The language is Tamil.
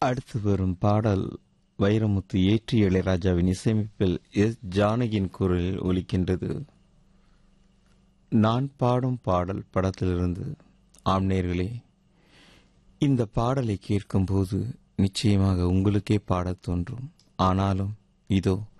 அடுத்து வரும் பாடல் வைரமுத்து ஏற்றி இளையராஜாவின் இசையமைப்பில் எஸ் ஜானகியின் குரலில் ஒலிக்கின்றது. நான் பாடும் பாடல் படத்திலிருந்து. ஆம் நேயர்களே, இந்த பாடலை கேட்கும்போது நிச்சயமாக உங்களுக்கே பாடத் தோன்றும். ஆனாலும் இதோ